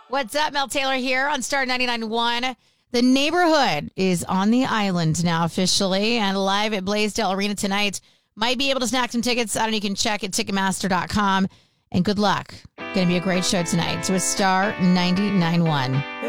What's up? Mel Taylor here on Star 99.1. The Neighborhood is on the island now officially and live at Blaisdell Arena tonight. Might be able to snag some tickets. I don't know. You can check at Ticketmaster.com. And good luck. Going to be a great show tonight. So it's Star 99.1.